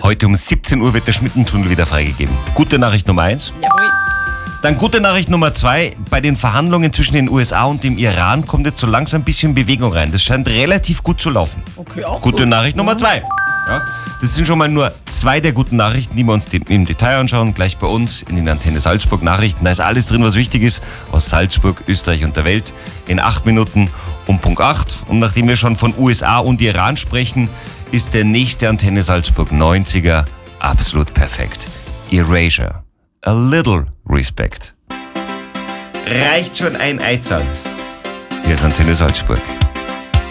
Heute um 17 Uhr wird der Schmittentunnel wieder freigegeben. Gute Nachricht Nummer 1. Jawohl. Dann gute Nachricht Nummer 2. Bei den Verhandlungen zwischen den USA und dem Iran kommt jetzt so langsam ein bisschen Bewegung rein. Das scheint relativ gut zu laufen. Okay, auch Gute gut. Nachricht Nummer 2. Ja, das sind schon mal nur 2 der guten Nachrichten, die wir uns im Detail anschauen. Gleich bei uns in den Antenne Salzburg Nachrichten. Da ist alles drin, was wichtig ist. Aus Salzburg, Österreich und der Welt. In 8 Minuten um Punkt 8. Und nachdem wir schon von USA und Iran sprechen, ist der nächste Antenne Salzburg 90er absolut perfekt. Erasure. A little respect. Reicht schon ein Eizahn. Hier ist Antenne Salzburg.